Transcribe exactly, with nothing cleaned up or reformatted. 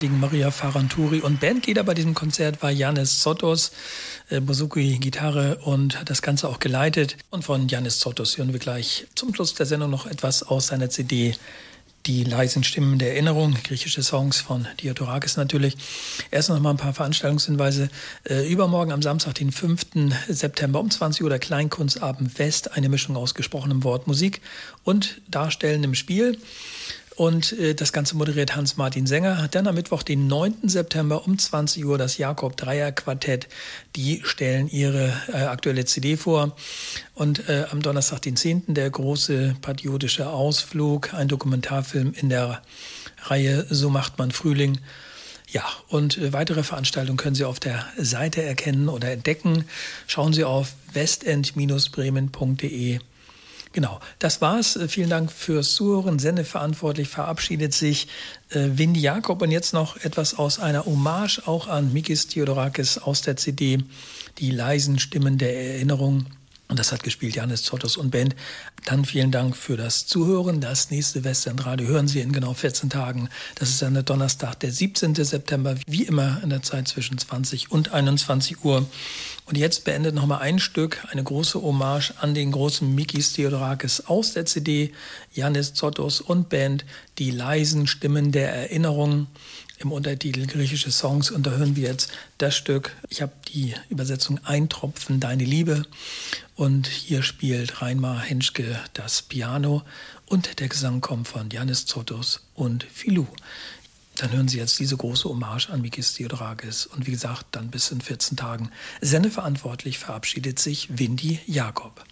Maria Faranturi und Bandleader bei diesem Konzert war Yannis Zotos, äh, Bouzouki Gitarre und hat das Ganze auch geleitet. Und von Yannis Zotos hören wir gleich zum Schluss der Sendung noch etwas aus seiner C D Die leisen Stimmen der Erinnerung, griechische Songs von Diadorakis natürlich. Erst noch mal ein paar Veranstaltungshinweise. Äh, übermorgen am Samstag, den fünften September um zwanzig Uhr der Kleinkunstabend West, eine Mischung aus gesprochenem Wort, Musik und darstellendem Spiel. Und äh, das Ganze moderiert Hans-Martin Sänger. Dann am Mittwoch, den neunten September um zwanzig Uhr das Jakob-Dreier-Quartett. Die stellen ihre äh, aktuelle C D vor. Und äh, am Donnerstag, den zehnten der große patriotische Ausflug, ein Dokumentarfilm in der Reihe So macht man Frühling. Ja, und äh, weitere Veranstaltungen können Sie auf der Seite erkennen oder entdecken. Schauen Sie auf westend bremen punkt de. Genau, das war's. Vielen Dank fürs Zuhören. Sendeverantwortlich verabschiedet sich äh, Windy Jakob. Und jetzt noch etwas aus einer Hommage auch an Mikis Theodorakis aus der C D Die leisen Stimmen der Erinnerung. Und das hat gespielt Yannis Zotos und Band. Dann vielen Dank für das Zuhören. Das nächste Westendradio hören Sie in genau vierzehn Tagen. Das ist dann der Donnerstag, der siebzehnten September, wie immer in der Zeit zwischen zwanzig und einundzwanzig Uhr. Und jetzt beendet nochmal ein Stück, eine große Hommage an den großen Mikis Theodorakis aus der C D Yannis Zotos und Band, Die leisen Stimmen der Erinnerung. Im Untertitel griechische Songs, und da hören wir jetzt das Stück. Ich habe die Übersetzung Ein Tropfen Deine Liebe, und hier spielt Reinmar Henschke das Piano und der Gesang kommt von Yannis Zotos und Filou. Dann hören Sie jetzt diese große Hommage an Mikis Theodorakis und wie gesagt, dann bis in vierzehn Tagen. Sendeverantwortlich verabschiedet sich Windy Jakob.